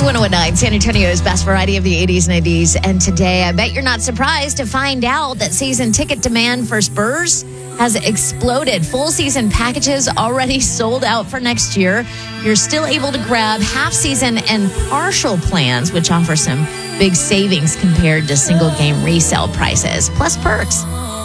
101.9, San Antonio's best variety of the 80s and 90s. And today, I bet you're not surprised to find out that season ticket demand for Spurs has exploded. Full season packages already sold out for next year. You're still able to grab half season and partial plans, which offer some big savings compared to single game resale prices, plus perks.